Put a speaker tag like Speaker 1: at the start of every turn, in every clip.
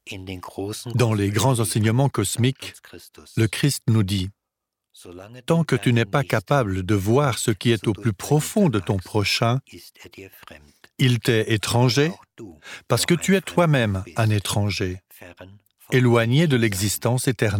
Speaker 1: Dans les grands enseignements cosmiques, le Christ nous dit « Tant que tu n'es pas capable de voir ce qui est au plus profond de ton prochain, il t'est étranger parce que tu es toi-même un étranger, éloigné de l'existence éternelle. »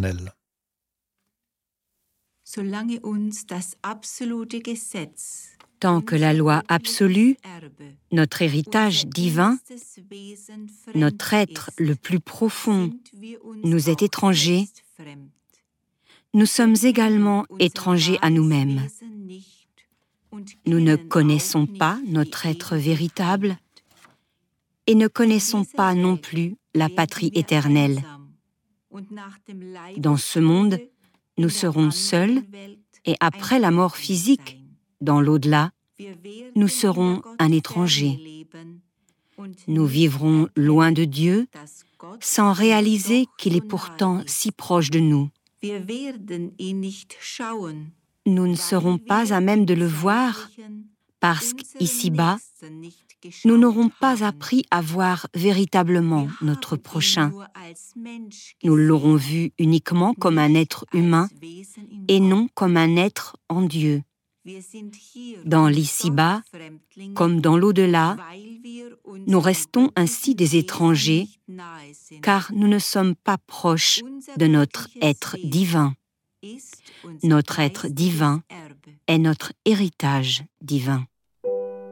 Speaker 2: Tant que la loi absolue, notre héritage divin, notre être le plus profond, nous est étranger, nous sommes également étrangers à nous-mêmes. Nous ne connaissons pas notre être véritable et ne connaissons pas non plus la patrie éternelle. Dans ce monde, nous serons seuls et après la mort physique, dans l'au-delà, nous serons un étranger. Nous vivrons loin de Dieu sans réaliser qu'il est pourtant si proche de nous. Nous ne serons pas à même de le voir parce qu'ici-bas, nous n'aurons pas appris à voir véritablement notre prochain. Nous l'aurons vu uniquement comme un être humain et non comme un être en Dieu. Dans l'ici-bas, comme dans l'au-delà, nous restons ainsi des étrangers, car nous ne sommes pas proches de notre être divin. Notre être divin est notre héritage divin.